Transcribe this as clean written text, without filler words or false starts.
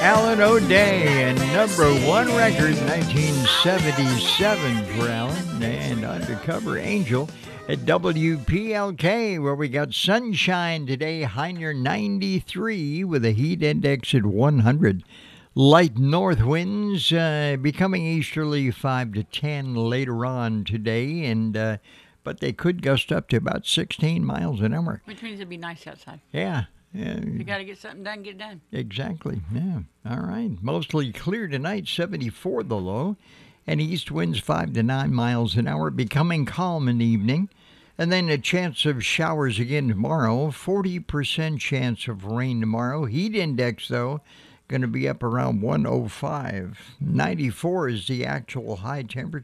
Alan O'Day, and number one record, 1977 for Alan, and Undercover Angel at WPLK, where we got sunshine today, high near 93 with a heat index at 100. Light north winds becoming easterly 5 to 10 later on today, and but they could gust up to about 16 miles an hour. Which means it'd be nice outside. Yeah. You got to get something done, get it done. Exactly. Yeah. All right. Mostly clear tonight, 74 the low, and east winds 5 to 9 miles an hour, becoming calm in the evening. And then a chance of showers again tomorrow, 40% chance of rain tomorrow. Heat index, though, going to be up around 105. 94 is the actual high temperature.